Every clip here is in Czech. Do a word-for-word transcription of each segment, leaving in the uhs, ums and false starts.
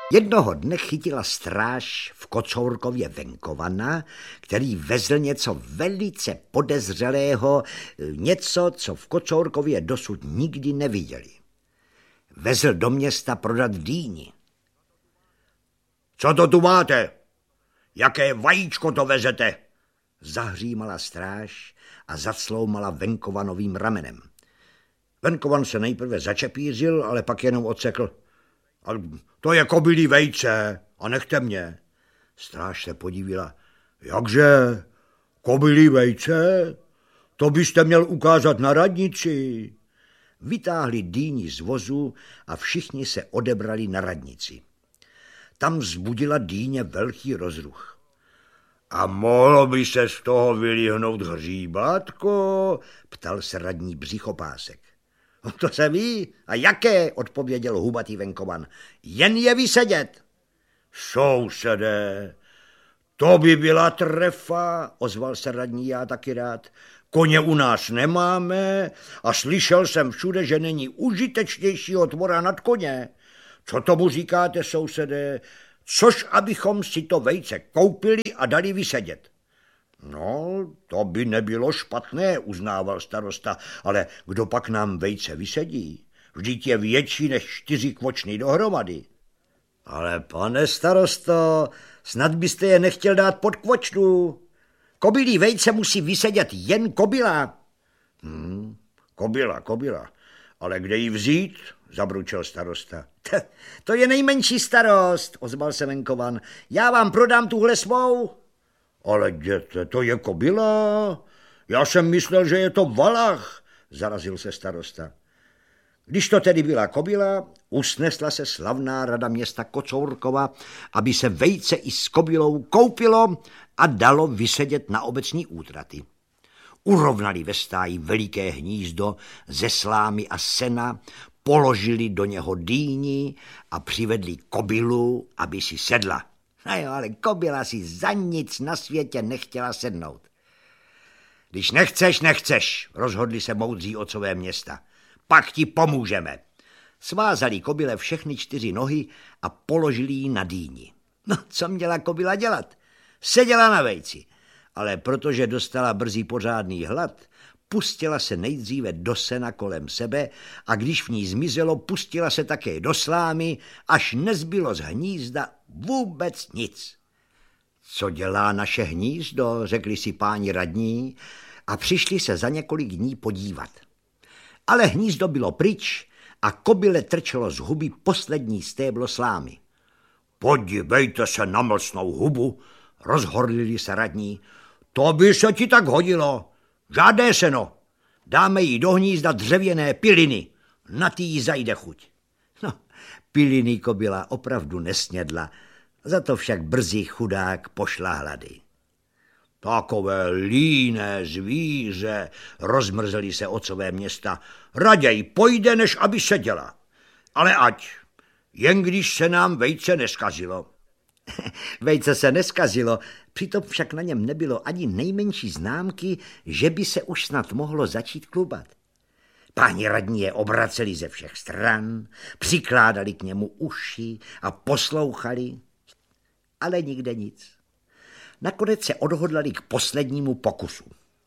Jednoho dne chytila stráž v Kocourkově venkovana, který vezl něco velice podezřelého, něco, co v Kocourkově dosud nikdy neviděli. Vezl do města prodat dýni. Co to tu máte? Jaké vajíčko to vezete? Zahřímala stráž a zacloumala venkovanovým ramenem. Venkovan se nejprve začepířil, ale pak jenom odsekl. To je kobylí vejce a nechte mě. Stráž se podívila. Jakže? Kobylí vejce? To byste měl ukázat na radnici. Vytáhli dýni z vozu a všichni se odebrali na radnici. Tam vzbudila dýně velký rozruch. A mohlo by se z toho vylíhnout hříbátko? Ptal se radní Břichopásek. To se ví. A jaké? Odpověděl hubatý venkovan. Jen je vysedět. Sousedé, to by byla trefa, ozval se radní, já taky rád. Koně u nás nemáme a slyšel jsem všude, že není užitečnějšího tvora nad koně. Co tomu říkáte, sousedé? Což abychom si to vejce koupili a dali vysedět. No, to by nebylo špatné, uznával starosta, ale kdo pak nám vejce vysedí? Vždyť je větší než čtyři kvočny dohromady. Ale pane starosto, snad byste je nechtěl dát pod kvočnu. Kobylí vejce musí vysedět jen kobyla. Hmm, kobyla, kobyla. Ale kde ji vzít? Zabručel starosta. To je nejmenší starost, ozval se venkovan. Já vám prodám tuhle svou. Ale děte, to je kobyla? Já jsem myslel, že je to valach, zarazil se starosta. Když to tedy byla kobyla, usnesla se slavná rada města Kocourkova, aby se vejce i s kobylou koupilo a dalo vysedět na obecní útraty. Urovnali ve stáji veliké hnízdo ze slámy a sena, položili do něho dýni a přivedli kobylu, aby si sedla. A jo, ale kobyla si za nic na světě nechtěla sednout. Když nechceš, nechceš, rozhodli se moudří otcové města. Pak ti pomůžeme. Svázali kobyle všechny čtyři nohy a položili ji na dýni. No, co měla kobyla dělat? Seděla na vejci, ale protože dostala brzy pořádný hlad, pustila se nejdříve do sena kolem sebe a když v ní zmizelo, pustila se také do slámy, až nezbylo z hnízda vůbec nic. Co dělá naše hnízdo, řekli si páni radní a přišli se za několik dní podívat. Ale hnízdo bylo pryč a kobyle trčelo z huby poslední stéblo slámy. Podívejte se na mlsnou hubu, rozhorlili se radní. To by se ti tak hodilo. Žádné seno. Dáme jí do hnízda dřevěné piliny. Na ty jí zajde chuť. No, piliny kobyla opravdu nesnědla, za to však brzy chudák pošla hlady. Takové líné zvíře, rozmrzeli se otcové města. Raději pojde, než aby seděla. Ale ať, jen když se nám vejce neskazilo. Vejce se neskazilo, přitom však na něm nebylo ani nejmenší známky, že by se už snad mohlo začít klubat. Páni radní je obraceli ze všech stran, přikládali k němu uši a poslouchali, ale nikde nic. Nakonec se odhodlali k poslednímu pokusu.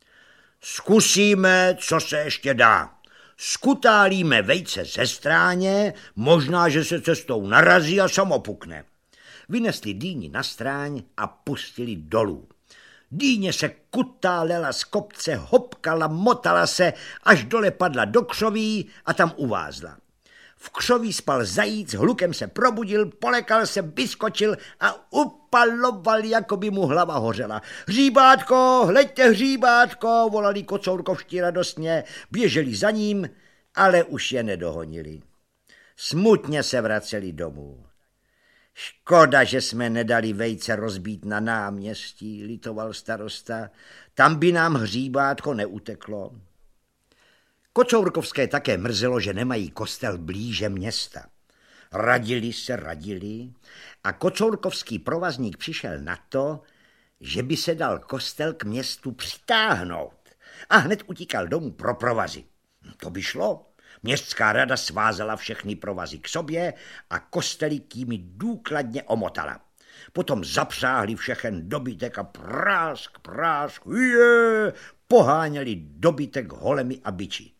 Zkusíme, co se ještě dá. Skutálíme vejce ze stráně, možná, že se cestou narazí a samopukne. Vynesli dýni na stráň a pustili dolů. Dýně se kutálela z kopce, hopkala, motala se, až dole padla do křoví a tam uvázla. V křoví spal zajíc, hlukem se probudil, polekal se, vyskočil a upaloval, jako by mu hlava hořela. Hříbátko, hleďte, hříbátko, volali kocourkovští radostně, běželi za ním, ale už je nedohonili. Smutně se vraceli domů. Škoda, že jsme nedali vejce rozbít na náměstí, litoval starosta, tam by nám hříbátko neuteklo. Kocourkovské také mrzelo, že nemají kostel blíže města. Radili se, radili a kocourkovský provazník přišel na to, že by se dal kostel k městu přitáhnout a hned utíkal domů pro provazy. To by šlo. Městská rada svázala všechny provazy k sobě a kostelík jimi důkladně omotala. Potom zapřáhli všechen dobytek a prásk, prásk, je, poháněli dobytek holemi a biči.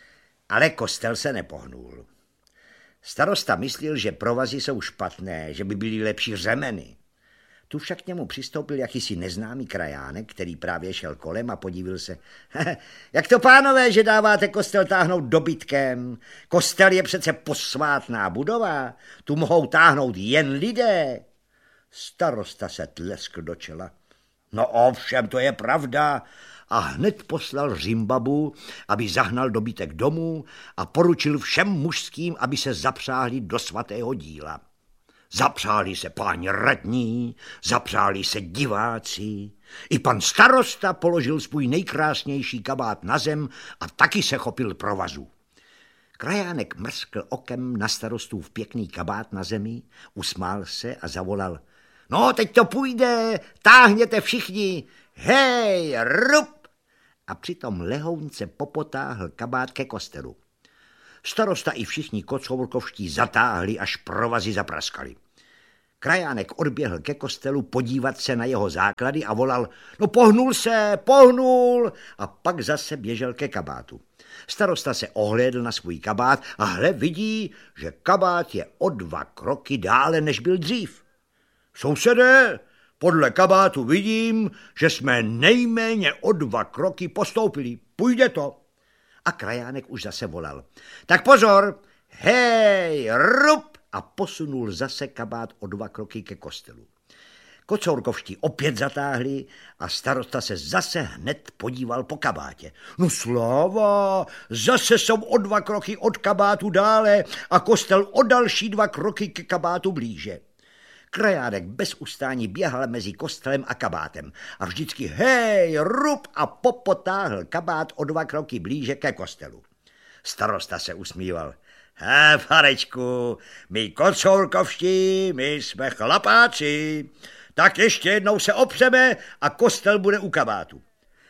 Ale kostel se nepohnul. Starosta myslel, že provazy jsou špatné, že by byly lepší řemeny. Tu však k němu přistoupil jakýsi neznámý krajánek, který právě šel kolem a podívil se. Jak to, pánové, že dáváte kostel táhnout dobytkem? Kostel je přece posvátná budova, tu mohou táhnout jen lidé. Starosta se tleskl do čela. No ovšem, to je pravda. A hned poslal Řimbabu, aby zahnal dobytek domů a poručil všem mužským, aby se zapřáhli do svatého díla. Zapřáli se páni radní, zapřáli se diváci. I pan starosta položil svůj nejkrásnější kabát na zem a taky se chopil provazu. Krajánek mrskl okem na starostův pěkný kabát na zemi, usmál se a zavolal. No, teď to půjde, táhněte všichni, hej, rup! A přitom lehounce popotáhl kabát ke kostelu. Starosta i všichni kocourkovští zatáhli, až provazy zapraskali. Krajánek odběhl ke kostelu podívat se na jeho základy a volal, no pohnul se, pohnul, a pak zase běžel ke kabátu. Starosta se ohlédl na svůj kabát a hle vidí, že kabát je o dva kroky dále, než byl dřív. Sousedé, podle kabátu vidím, že jsme nejméně o dva kroky postoupili. Půjde to. A krajánek už zase volal. Tak pozor, hej, rup! A posunul zase kabát o dva kroky ke kostelu. Kocourkovští opět zatáhli a starosta se zase hned podíval po kabátě. No sláva, zase jsou o dva kroky od kabátu dále a kostel o další dva kroky ke kabátu blíže. Krajánek bez ustání běhal mezi kostelem a kabátem a vždycky hej, rup a popotáhl kabát o dva kroky blíže ke kostelu. Starosta se usmíval. He, farečku, my kocourkovští, my jsme chlapáci, tak ještě jednou se opřeme a kostel bude u kabátu.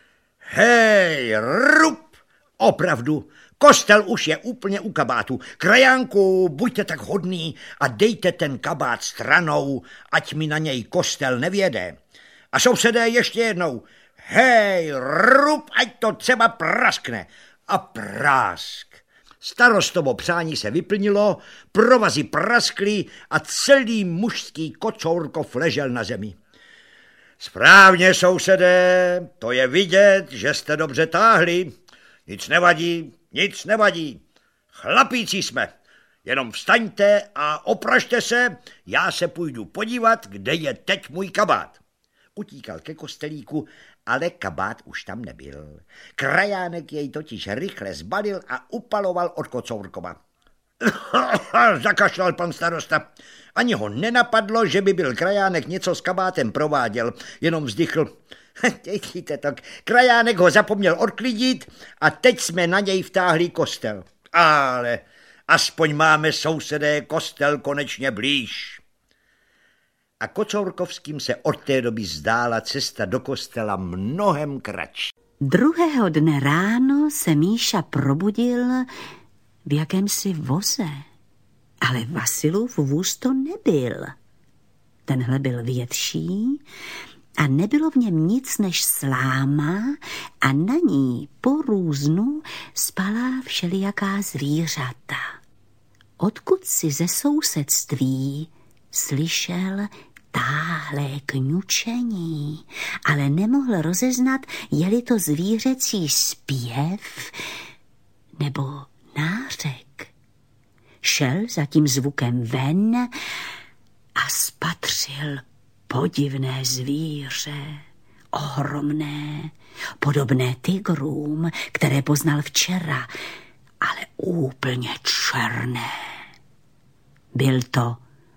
Hej, rup, opravdu, kostel už je úplně u kabátu. Krajánku, buďte tak hodný a dejte ten kabát stranou, ať mi na něj kostel nevěde. A sousedé ještě jednou, hej, rup, ať to třeba praskne. A prásk. Starostovo přání se vyplnilo, provazy praskly a celý mužský Kocourkov ležel na zemi. Správně, sousedé, to je vidět, že jste dobře táhli. Nic nevadí, nic nevadí. Chlapíci jsme. Jenom vstaňte a opražte se, já se půjdu podívat, kde je teď můj kabát. Utíkal ke kostelíku, ale kabát už tam nebyl. Krajánek jej totiž rychle zbalil a upaloval od Kocourkova. Zakašlal pan starosta. Ani ho nenapadlo, že by byl Krajánek něco s kabátem prováděl, jenom vzdychl. Dějte to, Krajánek ho zapomněl odklidit a teď jsme na něj vtáhli kostel. Ale aspoň máme, sousedé, kostel konečně blíž. A Kocourkovským se od té doby zdála cesta do kostela mnohem kratší. Druhého dne ráno se Míša probudil v jakémsi voze, ale Vasilův vůz to nebyl. Tenhle byl větší a nebylo v něm nic než sláma a na ní po různu spala všelijaká zvířata. Odkud si ze sousedství slyšel táhlé kňučení, ale nemohl rozeznat, je-li to zvířecí zpěv nebo nářek. Šel za tím zvukem ven a spatřil podivné zvíře, ohromné, podobné tygrům, které poznal včera, ale úplně černé. Byl to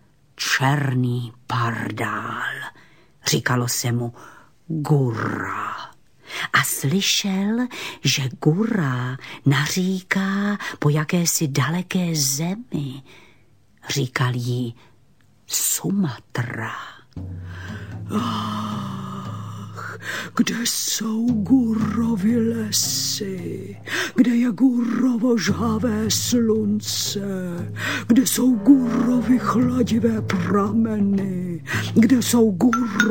černý pardál, říkalo se mu Gura. A slyšel, že Gura naříká po jakési daleké zemi. Říkal jí Sumatra. Ach, kde jsou Gurovy lesy, kde je Gurovo žhavé slunce, kde jsou Gurovy chladivé prameny, kde jsou Gurovy